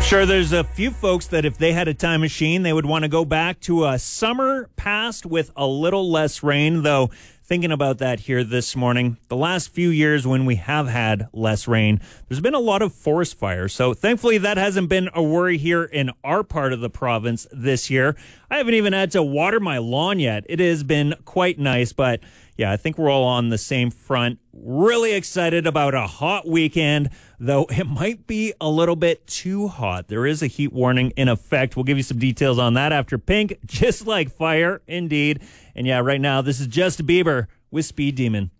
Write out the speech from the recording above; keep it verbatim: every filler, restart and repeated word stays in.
Sure, there's a few folks that if they had a time machine, they would want to go back to a summer past with a little less rain, though thinking about that here this morning, the last few years when we have had less rain, there's been a lot of forest fires. So thankfully that hasn't been a worry here in our part of the province this year. I haven't even had to water my lawn yet. It has been quite nice, but yeah, I think we're all on the same front. Really excited about a hot weekend, though it might be a little bit too hot. There is a heat warning in effect. We'll give you some details on that after Pink, Just Like Fire, indeed. And yeah, right now, this is Justin Bieber with Speed Demon.